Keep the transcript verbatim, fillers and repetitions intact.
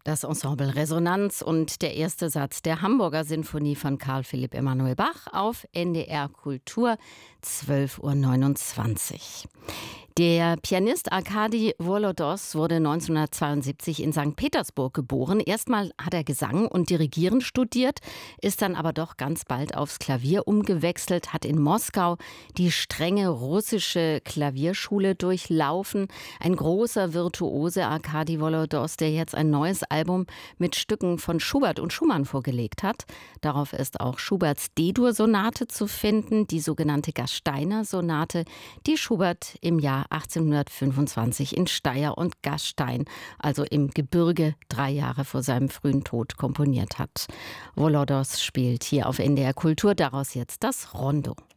Das Ensemble Resonanz und der erste Satz der Hamburger Sinfonie von Karl Philipp Emanuel Bach auf N D R Kultur, zwölf Uhr neunundzwanzig. Der Pianist Arkadi Volodos wurde neunzehnhundertzweiundsiebzig in Sankt Petersburg geboren. Erstmal hat er Gesang und Dirigieren studiert, ist dann aber doch ganz bald aufs Klavier umgewechselt, hat in Moskau die strenge russische Klavierschule durchlaufen. Ein großer Virtuose, Arkadi Volodos, der jetzt ein neues Album mit Stücken von Schubert und Schumann vorgelegt hat. Darauf ist auch Schuberts D-Dur-Sonate zu finden, die sogenannte Gasteiner-Sonate, die Schubert im Jahr achtzehnhundertfünfundzwanzig in Steyr und Gastein, also im Gebirge, drei Jahre vor seinem frühen Tod komponiert hat. Volodos spielt hier auf N D R Kultur, daraus jetzt das Rondo.